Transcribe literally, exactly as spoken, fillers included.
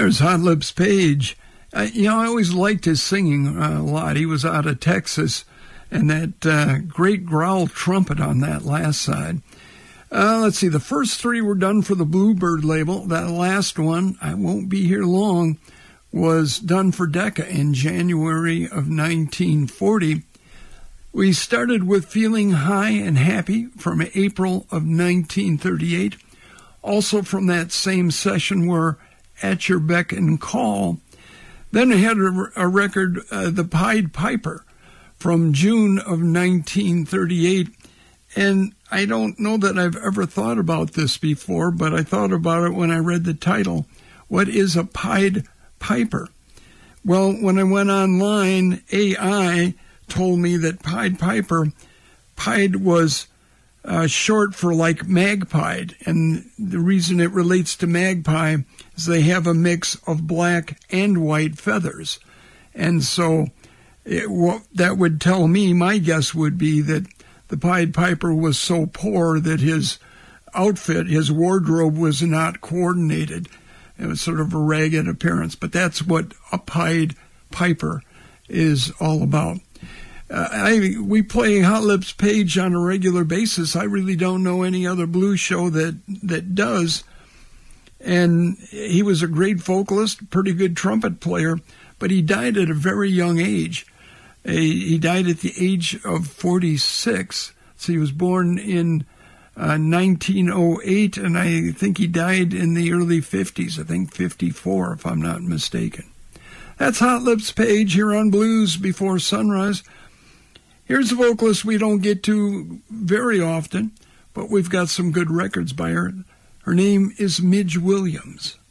There's Hot Lips Page. Uh, you know, I always liked his singing uh, a lot. He was out of Texas, and that uh, great growl trumpet on that last side. Uh, let's see, the first three were done for the Bluebird label. That last one, I won't be here long, was done for Decca in January of nineteen forty. We started with Feeling High and Happy from April of nineteen thirty-eight. Also from that same session were At Your Beck and Call. Then we had a, a record, uh, The Pied Piper, from June of nineteen thirty-eight. And I don't know that I've ever thought about this before, but I thought about it when I read the title. What is a Pied Piper? Well, when I went online, A I told me that Pied Piper, Pied was uh, short for like magpie, and the reason it relates to magpie is they have a mix of black and white feathers. And so it, what that would tell me, my guess would be that the Pied Piper was so poor that his outfit, his wardrobe was not coordinated. It was sort of a ragged appearance, but that's what a Pied Piper is all about. Uh, I we play Hot Lips Page on a regular basis. I really don't know any other blues show that that does. And he was a great vocalist, pretty good trumpet player, but he died at a very young age. Uh, he died at the age of forty-six. So he was born in uh, nineteen oh eight, and I think he died in the early fifties. I think fifty-four, if I'm not mistaken. That's Hot Lips Page here on Blues Before Sunrise. Here's a vocalist we don't get to very often, but we've got some good records by her. Her name is Midge Williams.